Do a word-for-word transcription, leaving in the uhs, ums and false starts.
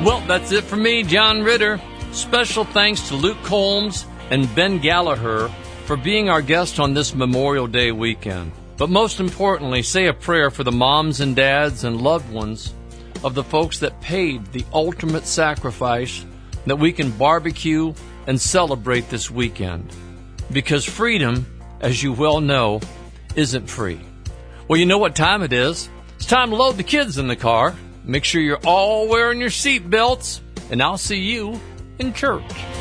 Well, that's it for me, John Ritter. Special thanks to Luke Combs and Ben Gallagher for being our guest on this Memorial Day weekend. But most importantly, say a prayer for the moms and dads and loved ones of the folks that paid the ultimate sacrifice that we can barbecue and celebrate this weekend. Because freedom, as you well know, isn't free. Well, you know what time it is. It's time to load the kids in the car. Make sure you're all wearing your seat belts, and I'll see you in church.